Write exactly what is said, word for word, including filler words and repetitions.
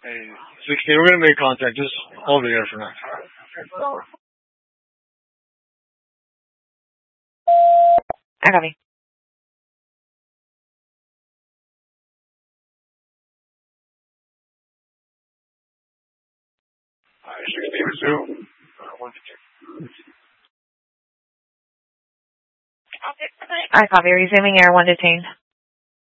Hey, sixteen, we're gonna make contact. Just hold it here for now. I copy. Alright, sixteen, resume. Uh, one to two. I copy. Resuming air one to ten.